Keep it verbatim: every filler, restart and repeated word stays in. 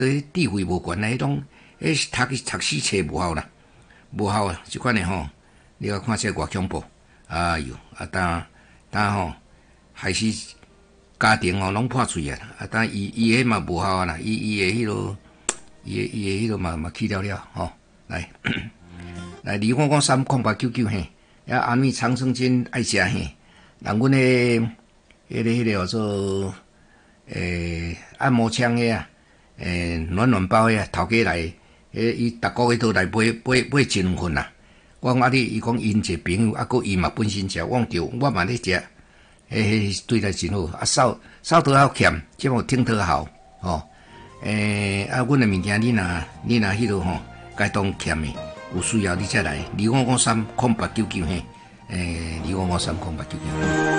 对智慧无悬诶，迄种迄读读死册无效啦，无效啊！即款诶吼，你甲看这偌恐怖，哎哟，啊当当吼，害死家庭吼拢破碎啊！啊当伊伊迄嘛无效啊啦，伊伊诶迄落，伊诶伊诶迄落嘛嘛去了了吼，来来二五五三空八九九嘿，啊阿弥长生煎爱食嘿，人阮诶迄个迄个叫做诶按摩枪诶啊。诶，暖暖包诶，头家来，诶，伊逐个月都来买买买一两份啦。我讲啊，你伊讲因一个朋友，啊，佮伊嘛本身食，我讲着，我嘛咧食，诶，对待真好。啊，扫扫倒好欠，即么挺倒好，吼。诶，啊，阮诶物件你若你若迄落吼，该当欠诶，有需要你才来。二五五三空八九九嘿，诶，二五五三空八九九。